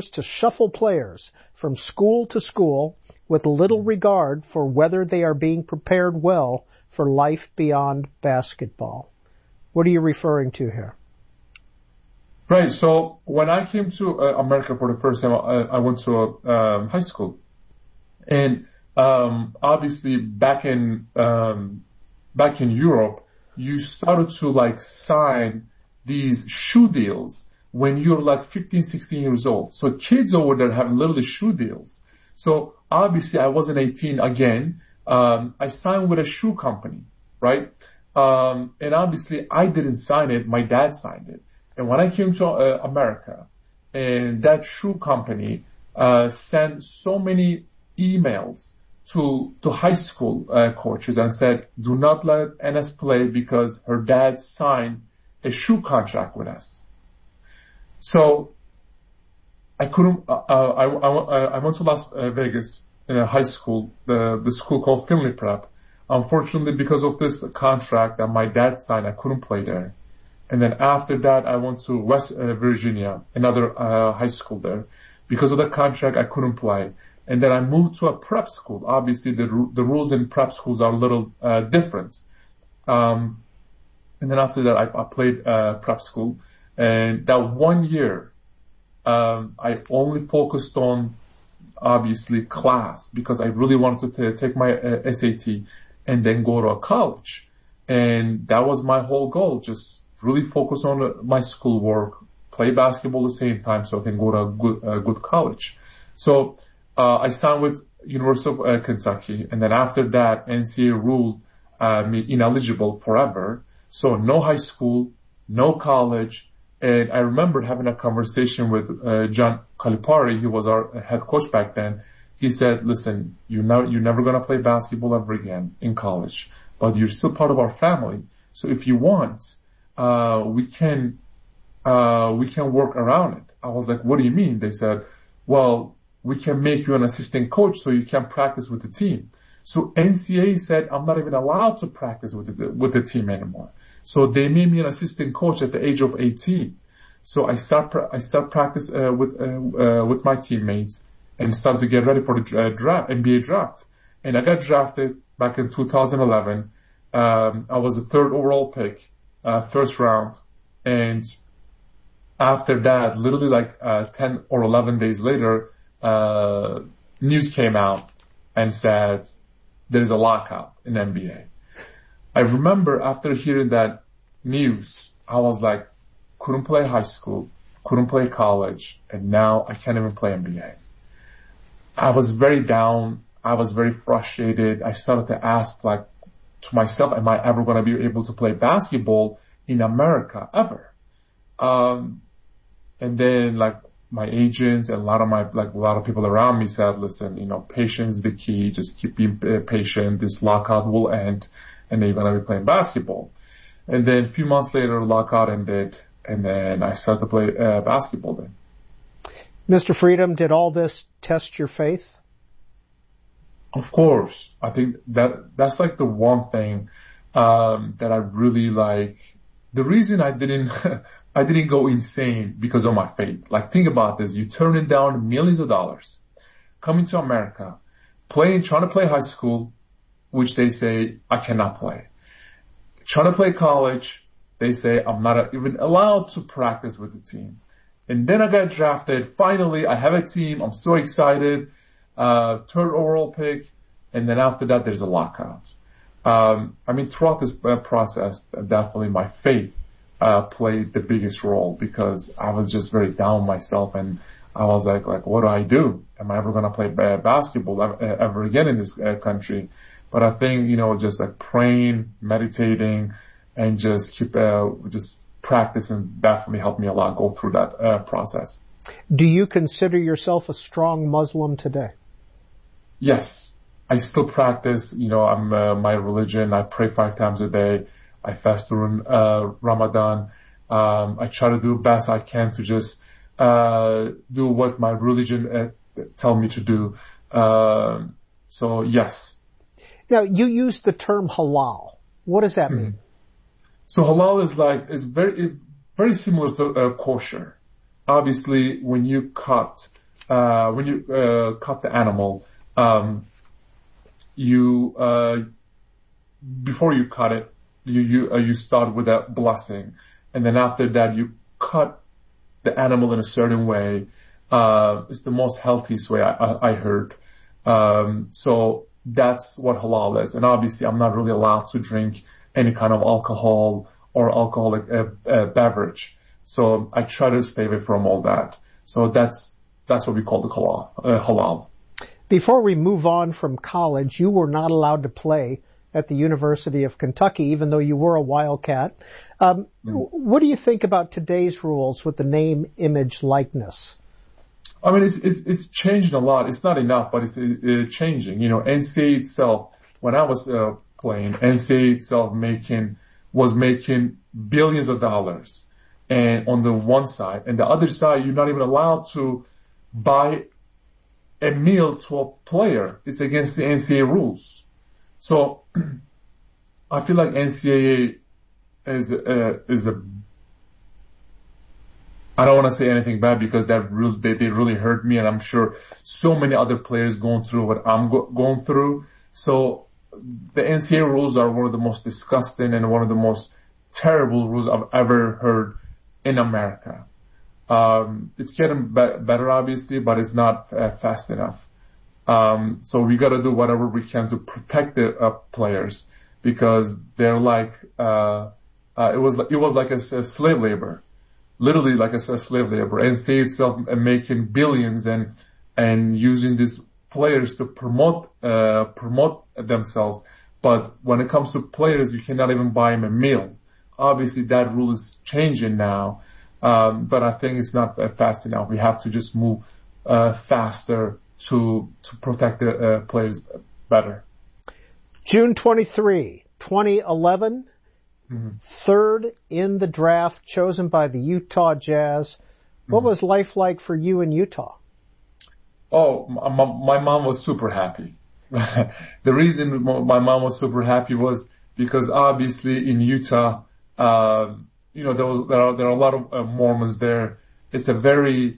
appears to shuffle players from school to school with little regard for whether they are being prepared well for life beyond basketball. What are you referring to here? Right. So when I came to America for the first time, I went to high school, and obviously back in Europe, you started to like sign these shoe deals when you're like 15, 16 years old. So kids over there have literally shoe deals. So obviously I wasn't 18 again. I signed with a shoe company, right? And obviously I didn't sign it. My dad signed it. And when I came to America, and that shoe company sent so many emails to high school coaches and said, do not let Enes play because her dad signed a shoe contract with us. So I couldn't. I went to Las Vegas in a high school, the school called Finley Prep. Unfortunately, because of this contract that my dad signed, I couldn't play there. And then after that, I went to West Virginia, another high school there. Because of the contract, I couldn't play. And then I moved to a prep school. Obviously, the rules in prep schools are a little different. And then after that, I played prep school. And that 1 year, I only focused on, obviously, class because I really wanted to take my SAT and then go to a college. And that was my whole goal, just really focus on my schoolwork, play basketball at the same time so I can go to a good college. So I signed with University of Kentucky, and then after that, NCAA ruled me ineligible forever. So no high school, no college. And I remember having a conversation with John Calipari. He was our head coach back then. He said, listen, you're never going to play basketball ever again in college, but you're still part of our family. So if you want, we can work around it. I was like, what do you mean? They said, well, we can make you an assistant coach so you can practice with the team. So NCAA said, I'm not even allowed to practice with the team anymore. So they made me an assistant coach at the age of 18. So I start practice with my teammates and started to get ready for the NBA draft. And I got drafted back in 2011. I was the third overall pick, first round. And after that, literally like 10 or 11 days later, news came out and said there's a lockout in NBA. I remember after hearing that news, I was like, couldn't play high school, couldn't play college, and now I can't even play NBA. I was very down. I was very frustrated. I started to ask like to myself, am I ever going to be able to play basketball in America ever? And then like my agents and a lot of people around me said, listen, patience is the key. Just keep being patient. This lockout will end and then you're going to be playing basketball. And then a few months later, lockout ended and then I started to play basketball then. Mr. Freedom, did all this test your faith? Of course. I think that's like the one thing, that I really like. The reason I didn't go insane because of my faith. Like think about this. You turning down millions of dollars, coming to America, trying to play high school, which they say I cannot play. Trying to play college, they say I'm not even allowed to practice with the team. And then I got drafted. Finally, I have a team. I'm so excited. Third overall pick. And then after that, there's a lockout. Throughout this process, definitely my faith played the biggest role because I was just very down myself and I was like, what do I do? Am I ever going to play basketball ever again in this country? But I think, just like praying, meditating, and just keep, just practicing definitely helped me a lot go through that process. Do you consider yourself a strong Muslim today? Yes. I still practice, I'm, my religion. I pray 5 times a day. I fast during, Ramadan. I try to do the best I can to just, do what my religion, tell me to do. So yes. Now, you use the term halal. What does that mean? So halal is very, very similar to kosher. obviously when you cut the animal, before you cut it, you start with a blessing, and then after that you cut the animal in a certain way. It's the most healthiest way I heard. So that's what halal is. And obviously I'm not really allowed to drink any kind of alcohol or alcoholic beverage. So I try to stay away from all that. So that's what we call the halal. Before we move on from college, you were not allowed to play at the University of Kentucky, even though you were a Wildcat. What do you think about today's rules with the name, image, likeness? I mean, it's changed a lot. It's not enough, but it's changing. You know, NCAA itself, when I was playing, NCAA itself was making billions of dollars. And on the one side, and the other side, you're not even allowed to buy a meal to a player. It's against the NCAA rules. So I feel like NCAA is a I don't want to say anything bad because they really hurt me, and I'm sure so many other players going through what I'm going through. So the NCAA rules are one of the most disgusting and one of the most terrible rules I've ever heard in America. It's getting better, obviously, but it's not fast enough. So we got to do whatever we can to protect the players, because they're like it was like a slave labor. Literally like a slave labor, and NCAA itself making billions and using these players to promote themselves. But when it comes to players, you cannot even buy them a meal. Obviously that rule is changing now. But I think it's not fast enough. We have to just move faster to protect the players better. June 23, 2011. Third in the draft, chosen by the Utah Jazz. What was life like for you in Utah? Oh, my mom was super happy. The reason my mom was super happy was because obviously in Utah, you know, there are a lot of Mormons there. It's a very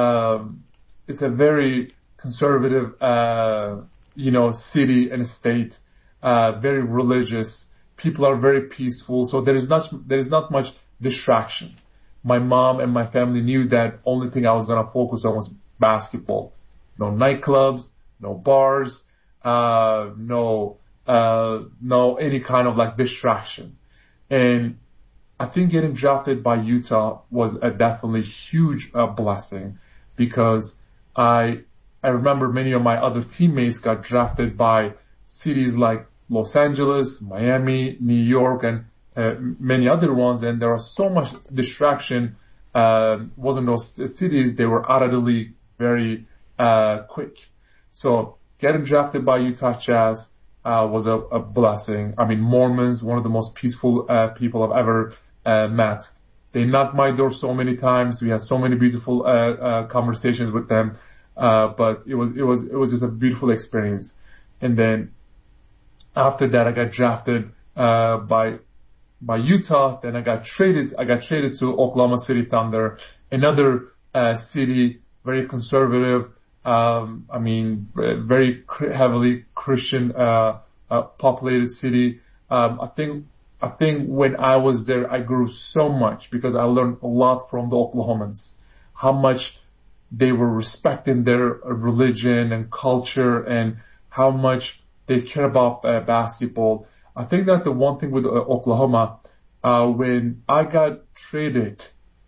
conservative, you know, city and state, very religious. People are very peaceful, so there is not much distraction. My mom and my family knew that only thing I was gonna focus on was basketball. No nightclubs, no bars, no any kind of like distraction. And I think getting drafted by Utah was a definitely huge blessing, because I remember many of my other teammates got drafted by cities like Los Angeles, Miami, New York, and many other ones, and there was so much distraction. Wasn't those cities, they were out of the league very quick. So getting drafted by Utah Jazz was a blessing. I mean, Mormons, one of the most peaceful people I've ever met. They knocked my door so many times. We had so many beautiful conversations with them. But it was just a beautiful experience. And then after that, I got drafted by Utah. Then I got traded to Oklahoma City Thunder, another city, very conservative. I mean, very heavily Christian populated city. I think when I was there, I grew so much because I learned a lot from the Oklahomans, how much they were respecting their religion and culture, and how much they care about basketball. I think that the one thing with Oklahoma, when I got traded,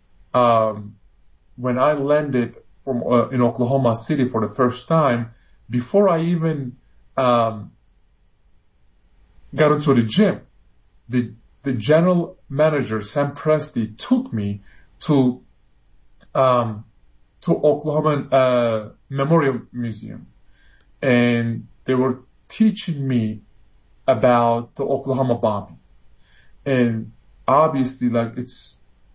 when I landed from in Oklahoma City for the first time, before I even got into the gym, the general manager Sam Presti took me to Oklahoma Memorial Museum, and they were teaching me about the Oklahoma bombing. And obviously, like, it's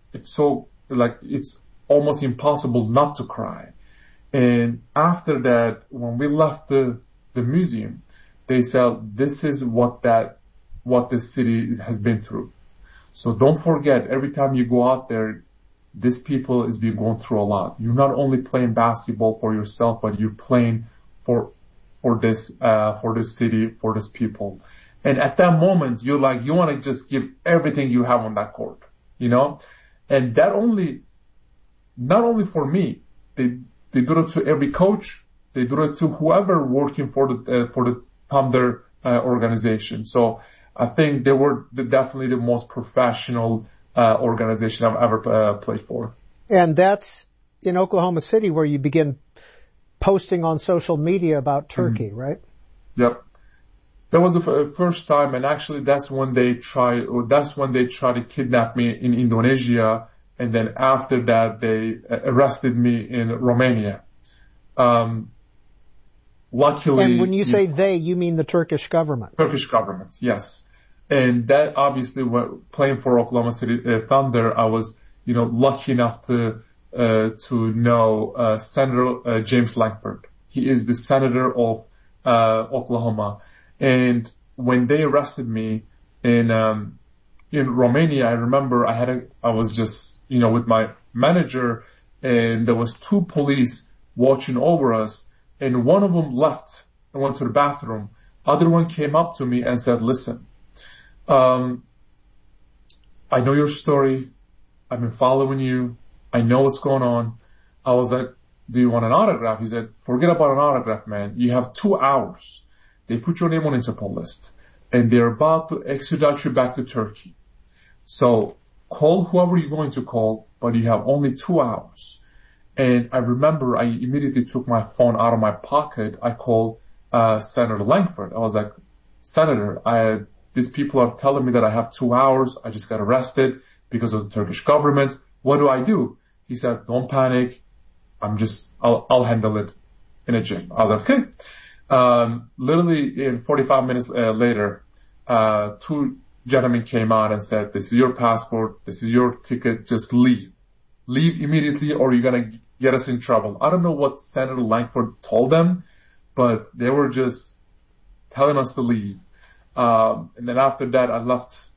almost impossible not to cry. And after that, when we left the museum, they said, this is what this city has been through. So don't forget, every time you go out there, this people is being going through a lot. You're not only playing basketball for yourself, but you're playing for this city, for this people. And at that moment, you're like, you want to just give everything you have on that court, you know? And that not only for me, they do it to every coach, they do it to whoever working for the Thunder organization. So I think they were definitely the most professional organization I've ever played for. And that's in Oklahoma City where you begin posting on social media about Turkey, right? Yep. That was the first time, and actually that's when they tried to kidnap me in Indonesia, and then after that they arrested me in Romania. Luckily. And when you say they, you mean the Turkish government? Turkish government, yes. And that obviously, playing for Oklahoma City Thunder, I was, lucky enough to know Senator James Lankford. He is the senator of Oklahoma. And when they arrested me in Romania, I remember I was just, with my manager, and there was 2 police watching over us, and one of them left and went to the bathroom. Other one came up to me and said, listen, I know your story. I've been following you. I know what's going on. I was like, do you want an autograph? He said, forget about an autograph, man. You have 2 hours. They put your name on Interpol list, and they're about to extradite you back to Turkey. So call whoever you're going to call, but you have only 2 hours. And I remember I immediately took my phone out of my pocket. I called Senator Lankford. I was like, Senator, these people are telling me that I have 2 hours. I just got arrested because of the Turkish government. What do I do? He said, don't panic. I'll handle it in a jiff. I was like, okay. Literally in 45 minutes later, 2 gentlemen came out and said, this is your passport. This is your ticket. Just leave. Leave immediately or you're going to get us in trouble. I don't know what Senator Lankford told them, but they were just telling us to leave. And then after that, I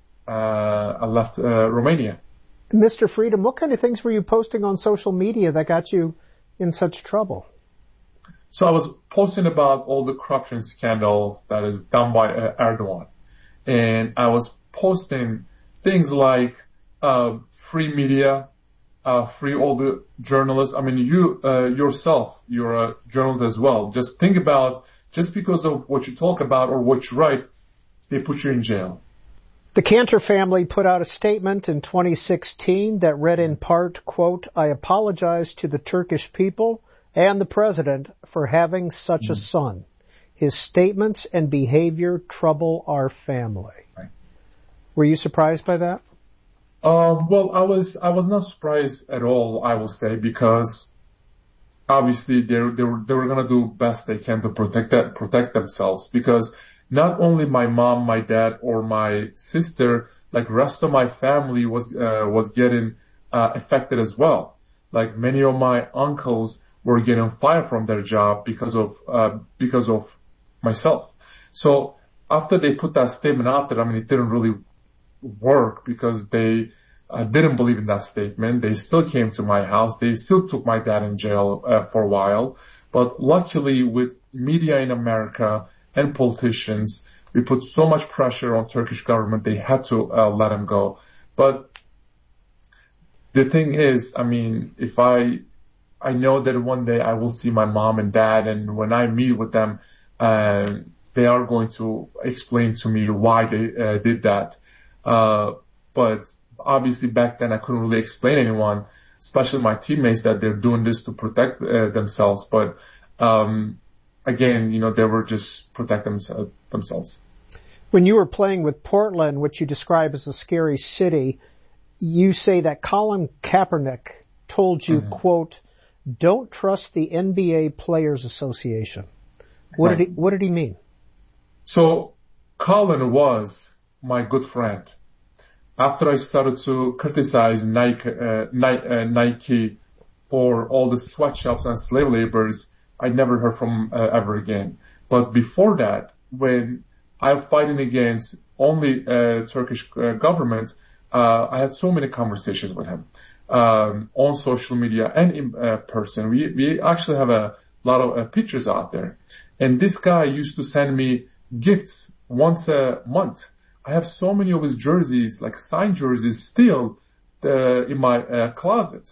left Romania. Mr. Freedom, what kind of things were you posting on social media that got you in such trouble? So I was posting about all the corruption scandal that is done by Erdogan. And I was posting things like free media, free all the journalists. I mean, you yourself, you're a journalist as well. Just think about, just because of what you talk about or what you write, they put you in jail. The Cantor family put out a statement in 2016 that read in part, quote, I apologize to the Turkish people and the president for having such a son. His statements and behavior trouble our family. Right. Were you surprised by that? Well, I was not surprised at all, I will say, because obviously they were going to do best they can to protect themselves, because not only my mom, my dad, or my sister, like rest of my family was getting affected as well. Like many of my uncles were getting fired from their job because of myself. So after they put that statement out there, I mean, it didn't really work because they didn't believe in that statement. They still came to my house. They still took my dad in jail for a while. But luckily, with media in America and politicians, we put so much pressure on Turkish government, they had to let him go. But the thing is, I mean, if I know that one day I will see my mom and dad, and when I meet with them, they are going to explain to me why they did that. But obviously back then I couldn't really explain to anyone, especially my teammates, that they're doing this to protect themselves. But again, they were just protecting themselves. When you were playing with Portland, which you describe as a scary city, you say that Colin Kaepernick told you, quote, don't trust the NBA Players Association. What did he mean? So Colin was my good friend. After I started to criticize Nike for all the sweatshops and slave laborers, I never heard from ever again. But before that, when I'm fighting against only Turkish government, I had so many conversations with him. on social media and in person. We actually have a lot of pictures out there. And this guy used to send me gifts once a month. I have so many of his jerseys, like signed jerseys, still in my closet.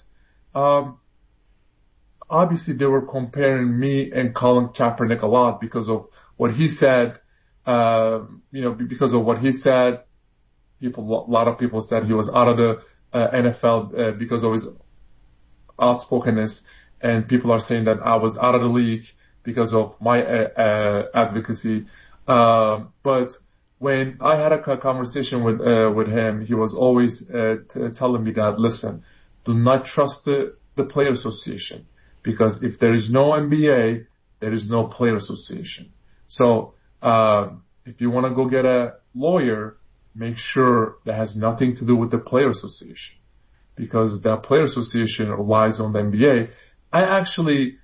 Obviously, they were comparing me and Colin Kaepernick a lot because of what he said. Because of what he said, a lot of people said he was out of the NFL because of his outspokenness, and people are saying that I was out of the league because of my advocacy. But when I had a conversation with him, he was always telling me that, listen, do not trust the player association, because if there is no NBA, there is no player association. So if you want to go get a lawyer, make sure that has nothing to do with the player association, because the player association relies on the NBA. I actually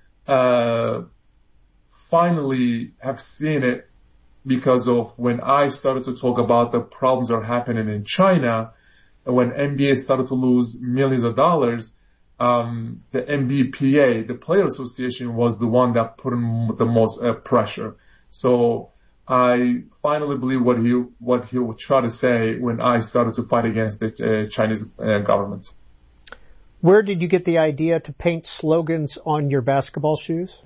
finally have seen it because of when I started to talk about the problems that are happening in China, and when NBA started to lose millions of dollars, the NBPA, the player association, was the one that put in the most pressure. So I finally believe what he would try to say when I started to fight against the Chinese government. Where did you get the idea to paint slogans on your basketball shoes?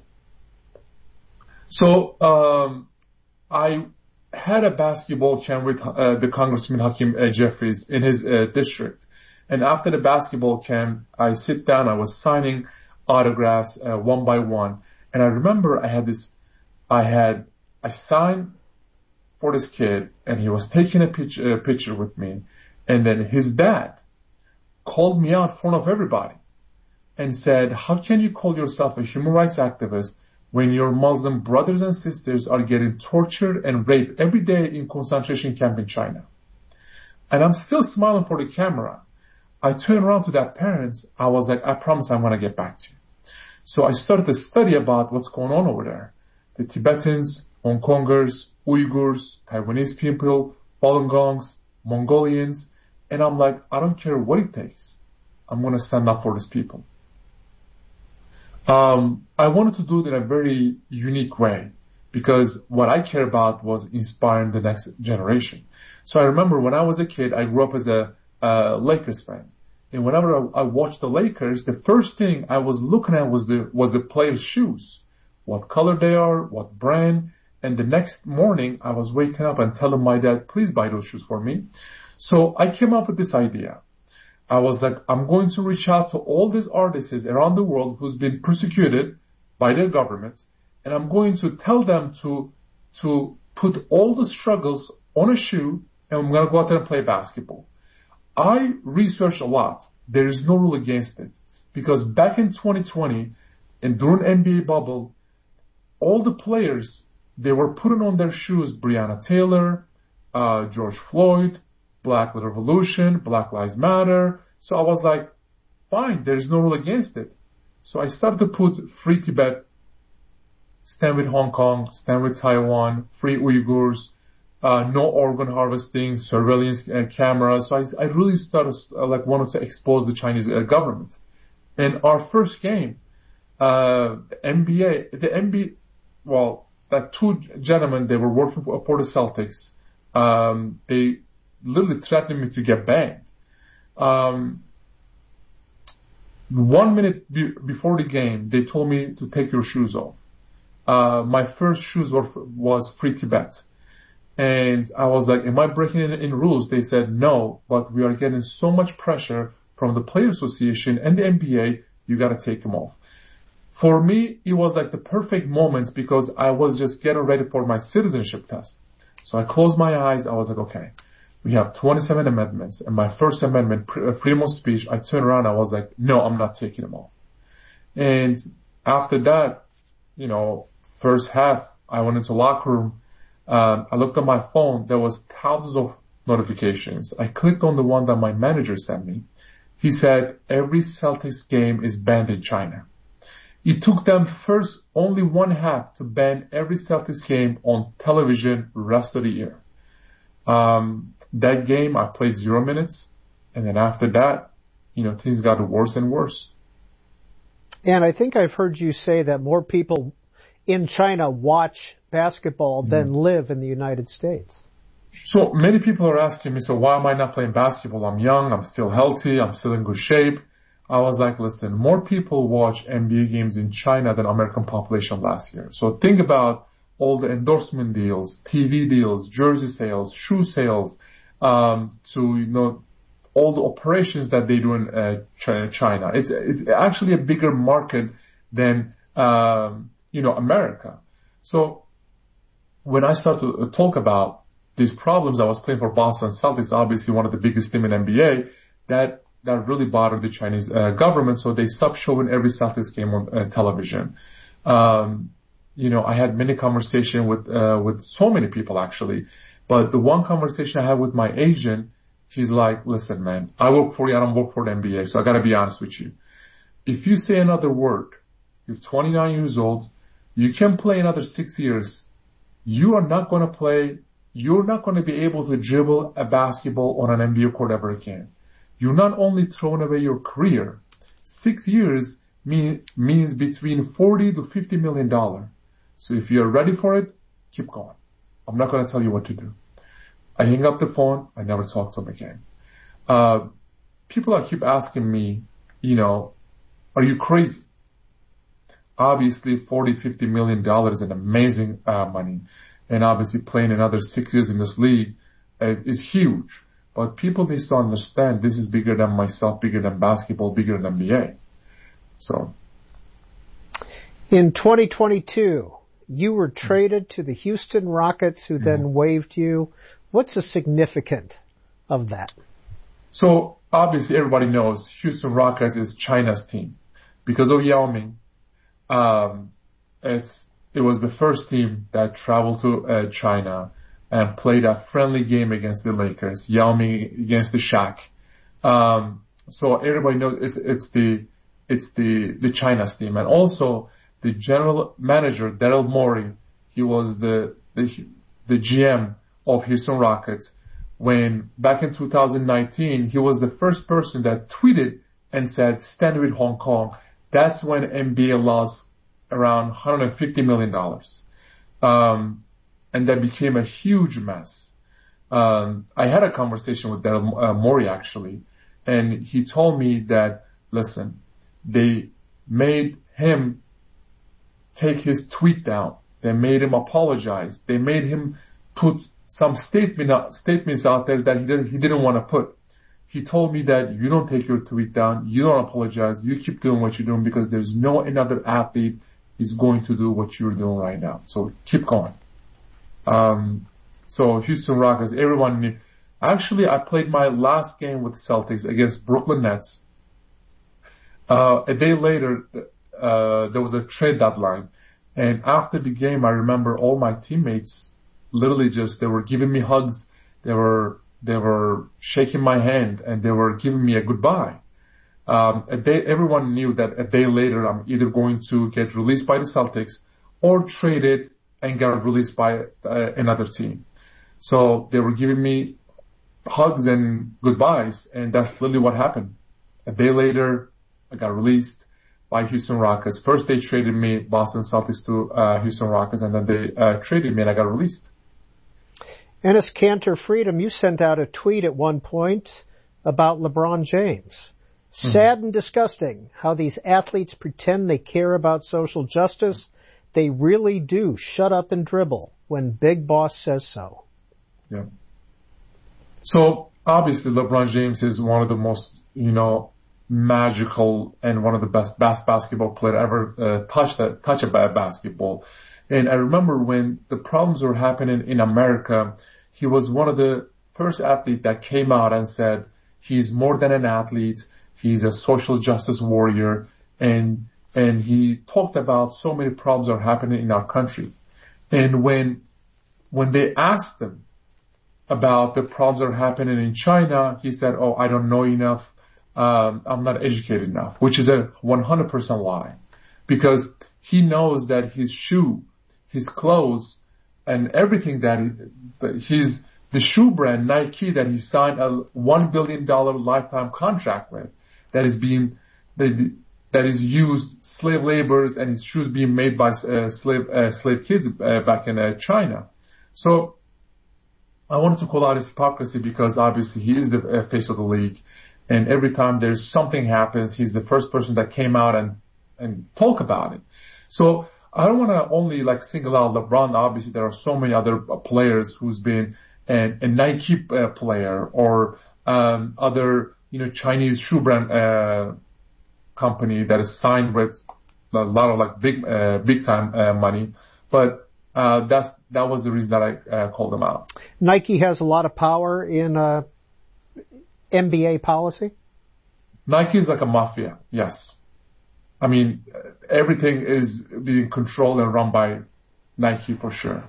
So I had a basketball camp with the Congressman Hakeem Jeffries in his district. And after the basketball camp, I sit down, I was signing autographs one by one. And I remember I signed for this kid, and he was taking a picture with me. And then his dad called me out in front of everybody and said, how can you call yourself a human rights activist when your Muslim brothers and sisters are getting tortured and raped every day in concentration camp in China? And I'm still smiling for the camera. I turned around to that parents. I was like, I promise I'm going to get back to you. So I started to study about what's going on over there. The Tibetans, Hong Kongers, Uyghurs, Taiwanese people, Falun Gongs, Mongolians. And I'm like, I don't care what it takes. I'm going to stand up for these people. I wanted to do it in a very unique way, because what I care about was inspiring the next generation. So I remember when I was a kid, I grew up as a Lakers fan. And whenever I watched the Lakers, the first thing I was looking at was the players' shoes, what color they are, what brand. And the next morning, I was waking up and telling my dad, please buy those shoes for me. So I came up with this idea. I was like, I'm going to reach out to all these artists around the world who's been persecuted by their government, and I'm going to tell them to put all the struggles on a shoe, and I'm going to go out there and play basketball. I researched a lot. There is no rule against it, because back in 2020, and during NBA bubble, all the players, they were putting on their shoes Breonna Taylor, George Floyd, Black Revolution, Black Lives Matter. So I was like, fine, there is no rule against it. So I started to put Free Tibet, Stand with Hong Kong, Stand with Taiwan, Free Uyghurs, no organ harvesting, surveillance cameras. So I really started wanted to expose the Chinese government. And our first game, that two gentlemen, they were working for the Celtics. They literally threatened me to get banned. 1 minute before the game, they told me to take your shoes off. My first shoes was Free Tibet. And I was like, am I breaking in rules? They said, no, but we are getting so much pressure from the Player Association and the NBA, you gotta take them off. For me, it was like the perfect moment, because I was just getting ready for my citizenship test. So I closed my eyes. I was like, okay, we have 27 amendments, and my first amendment, freedom of speech, I turned around, I was like, no, I'm not taking them off. And after that, first half, I went into locker room, I looked at my phone, there was thousands of notifications. I clicked on the one that my manager sent me. He said, every Celtics game is banned in China. It took them first only one half to ban every Celtics game on television rest of the year. That game, I played 0 minutes. And then after that, things got worse and worse. And I think I've heard you say that more people in China watch basketball than live in the United States. So many people are asking me, so why am I not playing basketball? I'm young, I'm still healthy, I'm still in good shape. I was like, listen, more people watch NBA games in China than American population last year. So think about all the endorsement deals, TV deals, jersey sales, shoe sales, to, all the operations that they do in China. It's actually a bigger market than, America. So when I start to talk about these problems, I was playing for Boston Celtics, obviously one of the biggest team in NBA, that really bothered the Chinese government, so they stopped showing every Celtics game on television. I had many conversations with so many people actually, but the one conversation I had with my agent, he's like, listen man, I work for you, I don't work for the NBA, so I gotta be honest with you. If you say another word, you're 29 years old, you can play another 6 years, you're not going to be able to dribble a basketball on an NBA court ever again. You're not only throwing away your career, 6 years means between $40 to $50 million. So if you're ready for it, keep going. I'm not going to tell you what to do. I hang up the phone. I never talk to them again. People keep asking me, are you crazy? Obviously, $40, $50 million is an amazing money. And obviously playing another 6 years in this league is huge. But people need to understand this is bigger than myself, bigger than basketball, bigger than NBA. So. In 2022, you were traded to the Houston Rockets, who then waived you. What's the significance of that? So obviously everybody knows Houston Rockets is China's team. Because of Yao Ming, it was the first team that traveled to China and played a friendly game against the Lakers, Yao Ming against the Shaq. So everybody knows it's the China's team. And also the general manager, Daryl Morey, he was the GM of Houston Rockets. When back in 2019, he was the first person that tweeted and said, stand with Hong Kong. That's when NBA lost around $150 million. And that became a huge mess. I had a conversation with Daryl Morey actually, and he told me that, listen, they made him take his tweet down. They made him apologize. They made him put some statements out there that he didn't want to put. He told me that you don't take your tweet down, you don't apologize, you keep doing what you're doing because there's no another athlete is going to do what you're doing right now. So keep going. So Houston Rockets, everyone knew. Actually, I played my last game with the Celtics against Brooklyn Nets. A day later, there was a trade deadline. And after the game, I remember all my teammates literally they were giving me hugs. They were shaking my hand and they were giving me a goodbye. Everyone knew that a day later I'm either going to get released by the Celtics or traded and get released by another team. So they were giving me hugs and goodbyes, and that's literally what happened. A day later, I got released by Houston Rockets. First they traded me, Boston Celtics, to Houston Rockets, and then they traded me and I got released. Enes Kanter Freedom, you sent out a tweet at one point about LeBron James. Sad and disgusting how these athletes pretend they care about social justice. They really do shut up and dribble when Big Boss says so. Yeah. So obviously LeBron James is one of the most, magical and one of the best basketball player ever touch a basketball. And I remember when the problems were happening in America, he was one of the first athletes that came out and said he's more than an athlete. He's a social justice warrior, and he talked about so many problems are happening in our country. And when they asked him about the problems that are happening in China, he said, I don't know enough. I'm not educated enough, which is a 100% lie, because he knows that his shoe, his clothes, and everything the shoe brand Nike that he signed a $1 billion lifetime contract with, that is being, that is used slave laborers and his shoes being made by slave kids back in China. So I wanted to call out his hypocrisy because obviously he is the face of the league, and every time there's something happens, he's the first person that came out and talk about it. So I don't want to only like single out LeBron. Obviously, there are so many other players who's been a Nike player or other Chinese shoe brand company that is signed with a lot of like big time money. But that was the reason that I called them out. Nike has a lot of power in NBA policy. Nike is like a mafia, yes. I mean, everything is being controlled and run by Nike for sure.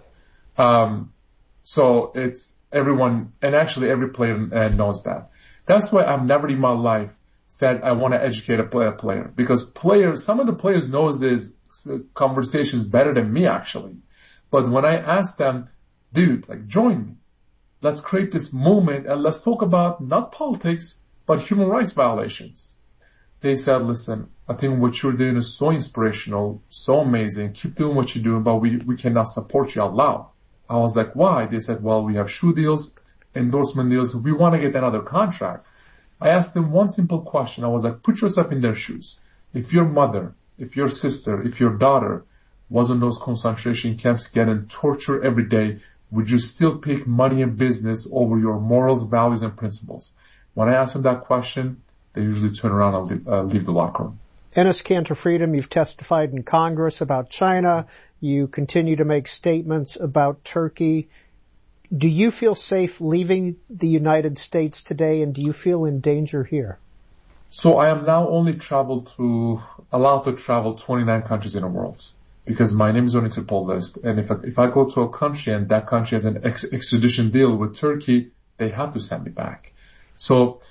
So it's everyone, and actually every player knows that. That's why I've never in my life said I want to educate a player, because some of the players knows these conversations better than me actually. But when I ask them, dude, like join me, let's create this movement and let's talk about not politics, but human rights violations. They said, listen, I think what you're doing is so inspirational, so amazing. Keep doing what you're doing, but we cannot support you out loud. I was like, why? They said, well, we have shoe deals, endorsement deals. We want to get another contract. I asked them one simple question. I was like, put yourself in their shoes. If your mother, if your sister, if your daughter was in those concentration camps getting tortured every day, would you still pick money and business over your morals, values, and principles? When I ask them that question, they usually turn around and leave the locker room. Enes Kanter Freedom, you've testified in Congress about China. You continue to make statements about Turkey. Do you feel safe leaving the United States today, and do you feel in danger here? So I am now only allowed to travel 29 countries in the world, because my name is on Interpol list. And if I go to a country and that country has an extradition deal with Turkey, they have to send me back. So,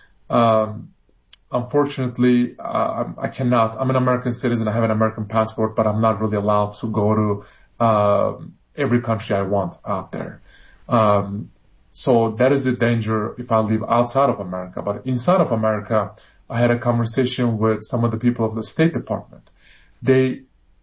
unfortunately, I cannot. I'm an American citizen. I have an American passport, but I'm not really allowed to go to every country I want out there. So that is the danger if I live outside of America. But inside of America, I had a conversation with some of the people of the State Department. They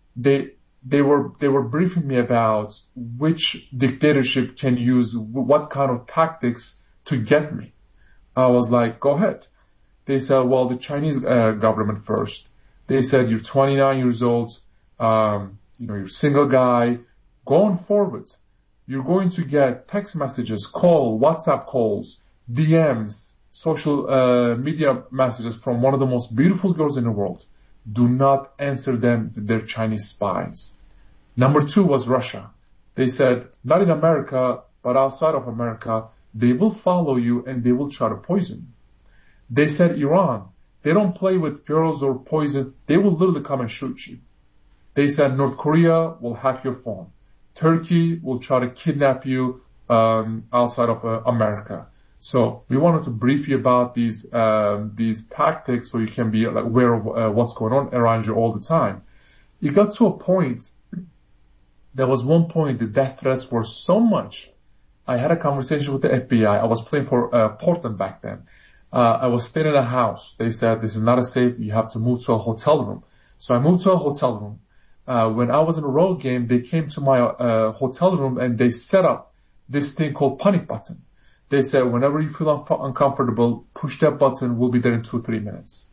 were briefing me about which dictatorship can use what kind of tactics to get me. I was like, go ahead. They said, well, the Chinese government first. They said, you're 29 years old, you're a single guy. Going forward, you're going to get text messages, WhatsApp calls, DMs, social media messages from one of the most beautiful girls in the world. Do not answer them. They're Chinese spies. Number 2 was Russia. They said, not in America, but outside of America, they will follow you and they will try to poison you. They said Iran, they don't play with girls or poison. They will literally come and shoot you. They said North Korea will hack your phone. Turkey will try to kidnap you outside of America. So we wanted to brief you about these tactics so you can be like, aware of what's going on around you all the time. It got to a point, there was one point the death threats were so much. I had a conversation with the FBI. I was playing for Portland back then. I was staying in a house. They said, this is not a safe, you have to move to a hotel room. So I moved to a hotel room. When I was in a road game, they came to my hotel room and they set up this thing called panic button. They said, whenever you feel uncomfortable, push that button, we'll be there in 2-3 minutes.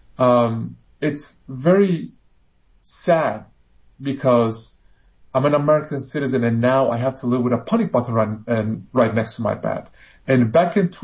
It's very sad because I'm an American citizen and now I have to live with a panic button right next to my bed. And back in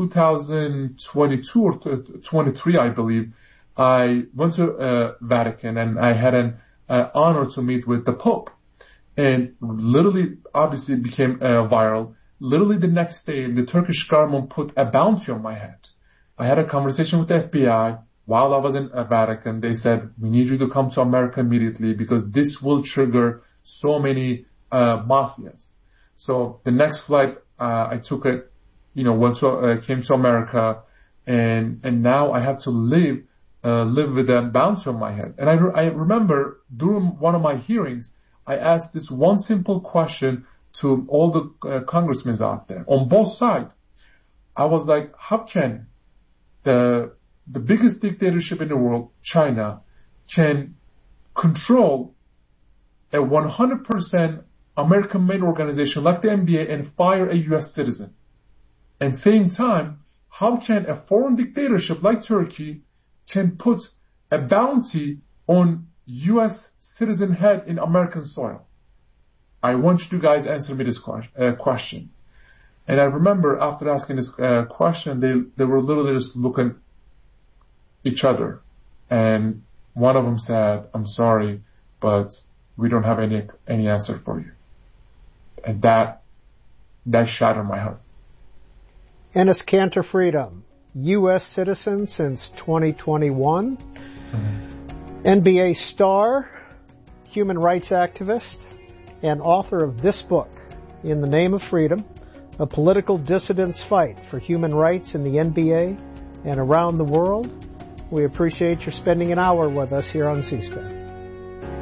2022 or 23, I believe, I went to Vatican and I had an honor to meet with the Pope. And literally, obviously it became viral. Literally the next day, the Turkish government put a bounty on my head. I had a conversation with the FBI while I was in Vatican. They said, we need you to come to America immediately because this will trigger so many mafias. So the next flight, I took it, came to America, and now I have to live with that bounty on my head. And I remember during one of my hearings, I asked this one simple question to all the congressmen out there on both sides. I was like, how can the the biggest dictatorship in the world, China, can control a 100% American-made organization like the NBA and fire a U.S. citizen? And same time, how can a foreign dictatorship like Turkey can put a bounty on U.S. citizen head in American soil? I want you to guys answer me this question. And I remember after asking this question, they were literally just looking each other. And one of them said, "I'm sorry, but we don't have any answer for you." And that shattered my heart. Enes Kanter Freedom, U.S. citizen since 2021, NBA star, human rights activist, and author of this book, In the Name of Freedom, a political dissident's fight for human rights in the NBA and around the world. We appreciate your spending an hour with us here on C-SPAN.